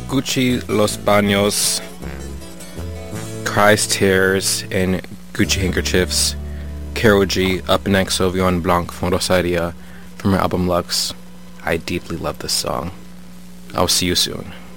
Gucci Los Baños, Cries Tears, and Gucci Handkerchiefs. Karol G, up next, Sauvignon Blanc from Rosaria from her album Lux. I deeply love this song. I'll see you soon.